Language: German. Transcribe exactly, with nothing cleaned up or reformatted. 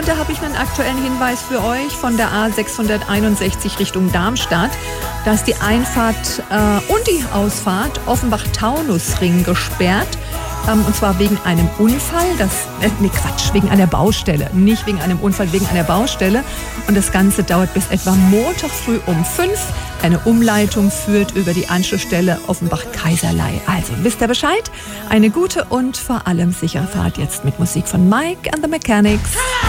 da habe ich einen aktuellen Hinweis für euch von der A sechshunderteinundsechzig Richtung Darmstadt. Da ist die Einfahrt äh, und die Ausfahrt Offenbach-Taunusring gesperrt. Ähm, und zwar wegen einem Unfall. Das, äh, nee, Quatsch, wegen einer Baustelle. Nicht wegen einem Unfall, wegen einer Baustelle. Und das Ganze dauert bis etwa Montag früh um fünf. Eine Umleitung führt über die Anschlussstelle Offenbach-Kaiserlei. Also, wisst ihr Bescheid? Eine gute und vor allem sichere Fahrt jetzt mit Musik von Mike and the Mechanics.